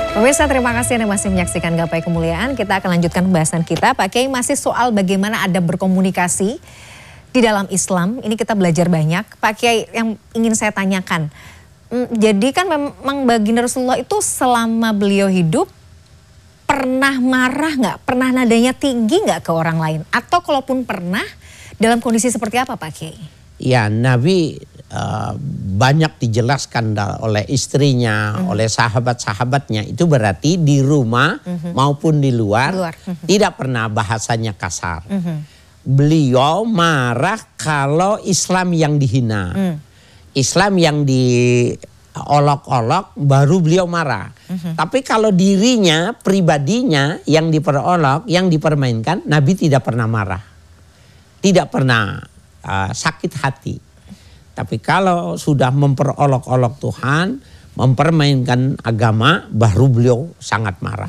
Pemirsa, terima kasih Anda masih menyaksikan Gapai Kemuliaan. Kita akan lanjutkan pembahasan kita. Pak Kiai, masih soal bagaimana ada berkomunikasi di dalam Islam. Ini kita belajar banyak. Pak Kiai, yang ingin saya tanyakan. Jadi kan memang baginda Rasulullah itu selama beliau hidup pernah marah nggak? Pernah nadanya tinggi nggak ke orang lain? Atau kalaupun pernah, dalam kondisi seperti apa Pak Kiai? Ya, Nabi banyak dijelaskan oleh istrinya, oleh sahabat-sahabatnya. Itu berarti di rumah maupun di luar, tidak pernah bahasanya kasar. Beliau marah kalau Islam yang dihina. Islam yang diolok-olok baru beliau marah. Tapi kalau dirinya, pribadinya yang diperolok, yang dipermainkan, Nabi tidak pernah marah. Tidak pernah sakit hati. Tapi kalau sudah memperolok-olok Tuhan, mempermainkan agama, baru beliau sangat marah.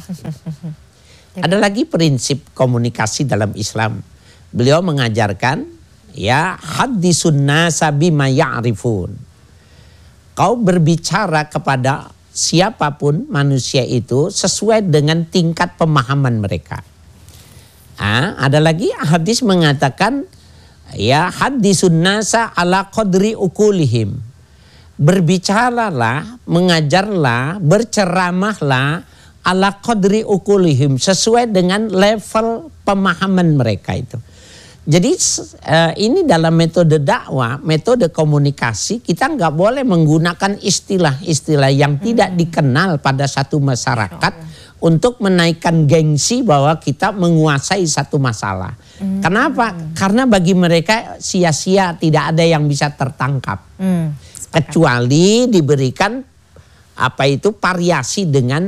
Ada lagi prinsip komunikasi dalam Islam. Beliau mengajarkan, ya haditsun nasa bima ya'rifun. Kau berbicara kepada siapapun manusia itu sesuai dengan tingkat pemahaman mereka. Ada lagi hadis mengatakan, ya haditsun nasa ala qadri ukulihim. Berbicaralah, mengajarlah, berceramahlah ala qadri ukulihim, sesuai dengan level pemahaman mereka itu. Jadi ini dalam metode dakwah, metode komunikasi, kita nggak boleh menggunakan istilah-istilah yang tidak dikenal pada satu masyarakat untuk menaikkan gengsi bahwa kita menguasai satu masalah. Kenapa? Karena bagi mereka sia-sia, tidak ada yang bisa tertangkap. Kecuali diberikan variasi dengan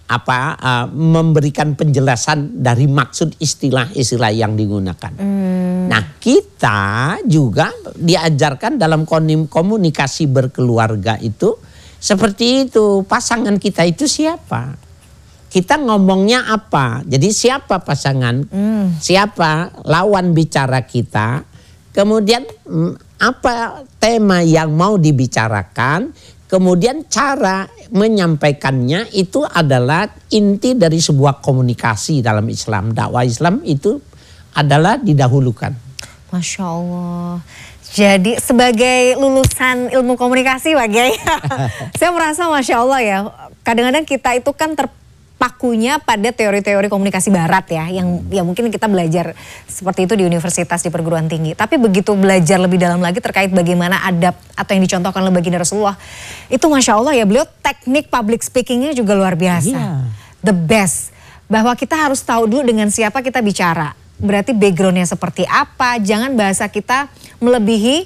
memberikan penjelasan dari maksud istilah-istilah yang digunakan. Nah, kita juga diajarkan dalam komunikasi berkeluarga itu seperti itu. Pasangan kita itu siapa? Kita ngomongnya apa? Jadi siapa pasangan? Siapa lawan bicara kita? Kemudian apa tema yang mau dibicarakan? Kemudian cara menyampaikannya itu adalah inti dari sebuah komunikasi dalam Islam. Dakwah Islam itu adalah didahulukan. Masya Allah. Jadi sebagai lulusan ilmu komunikasi Pak Kiai, saya merasa Masya Allah ya. Kadang-kadang kita itu kan terpakunya pada teori-teori komunikasi barat ya. Yang ya mungkin kita belajar seperti itu di universitas, di perguruan tinggi. Tapi begitu belajar lebih dalam lagi terkait bagaimana adab atau yang dicontohkan oleh baginda Rasulullah. Itu Masya Allah ya, beliau teknik public speakingnya juga luar biasa. The best. Bahwa kita harus tahu dulu dengan siapa kita bicara. Berarti backgroundnya seperti apa. Jangan bahasa kita melebihi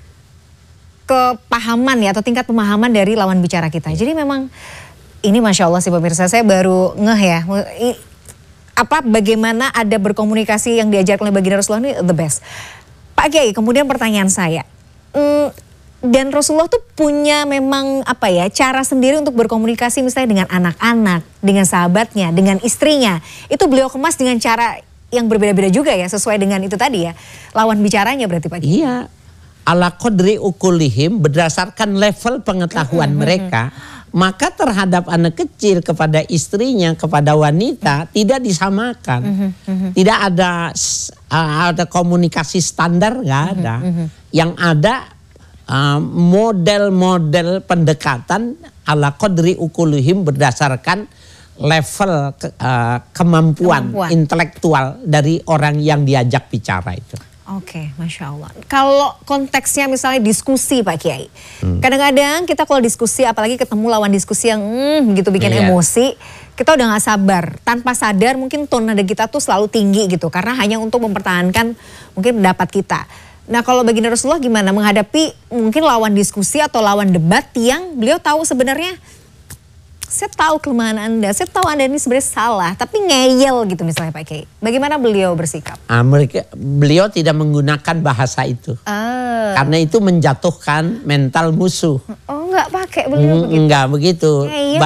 kepahaman ya, atau tingkat pemahaman dari lawan bicara kita. Jadi memang ini Masya Allah sih pemirsa, saya baru ngeh ya. Bagaimana ada berkomunikasi yang diajarkan oleh baginda Rasulullah ini the best. Pak Kiai, kemudian pertanyaan saya. Dan Rasulullah tuh punya memang cara sendiri untuk berkomunikasi misalnya dengan anak-anak, dengan sahabatnya, dengan istrinya. Itu beliau kemas dengan cara yang berbeda-beda juga ya, sesuai dengan itu tadi ya. Lawan bicaranya berarti Pak Kiai. Iya. Ala qadri ukulihim, berdasarkan level pengetahuan mereka. Maka terhadap anak kecil, kepada istrinya, kepada wanita tidak disamakan. Tidak ada komunikasi standar, nggak ada. Yang ada model-model pendekatan ala qadri ukulihim berdasarkan level kemampuan intelektual dari orang yang diajak bicara itu. Oke, Masya Allah. Kalau konteksnya misalnya diskusi Pak Kiai. Kadang-kadang kita kalau diskusi, apalagi ketemu lawan diskusi yang gitu bikin emosi, kita udah gak sabar. Tanpa sadar mungkin tone nada kita tuh selalu tinggi gitu. Karena hanya untuk mempertahankan mungkin pendapat kita. Nah kalau baginda Rasulullah gimana menghadapi mungkin lawan diskusi atau lawan debat yang beliau tahu sebenarnya, saya tahu kelemahan Anda, saya tahu Anda ini sebenarnya salah, tapi ngeyel gitu misalnya Pak Kiai. Bagaimana beliau bersikap? Beliau tidak menggunakan bahasa itu. Karena itu menjatuhkan mental musuh. Oh nggak pakai beliau begitu? Enggak begitu. Ngeyel,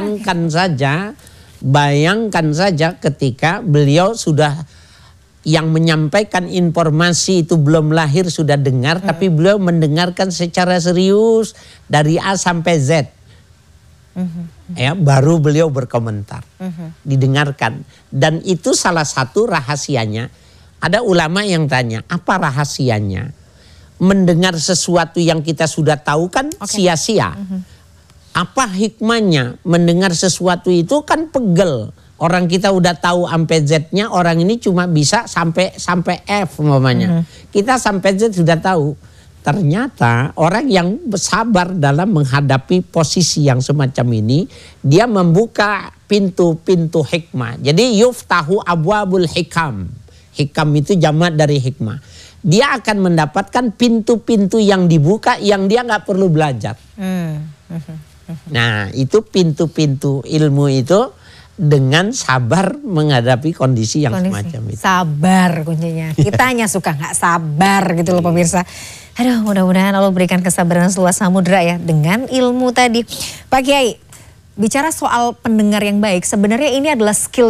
bayangkan saja ketika beliau sudah yang menyampaikan informasi itu belum lahir sudah dengar, tapi beliau mendengarkan secara serius dari A sampai Z. Ya, baru beliau berkomentar, didengarkan. Dan itu salah satu rahasianya. Ada ulama yang tanya, apa rahasianya? Mendengar sesuatu yang kita sudah tahu kan sia-sia. Apa hikmahnya? Mendengar sesuatu itu kan pegel. Orang kita udah tahu sampai Z-nya, orang ini cuma bisa sampai F umpamanya. Kita sampai Z sudah tahu. Ternyata orang yang sabar dalam menghadapi posisi yang semacam ini, dia membuka pintu-pintu hikmah. Jadi yuftahu abwabul hikam. Hikam itu jamak dari hikmah. Dia akan mendapatkan pintu-pintu yang dibuka yang dia nggak perlu belajar. Nah, itu pintu-pintu ilmu itu dengan sabar menghadapi kondisi yang semacam itu. Sabar kuncinya. Kita hanya suka nggak sabar gitu loh pemirsa. Aduh, mudah-mudahan Allah berikan kesabaran seluas samudra ya dengan ilmu tadi. Pak Kiai, bicara soal pendengar yang baik, sebenarnya ini adalah skill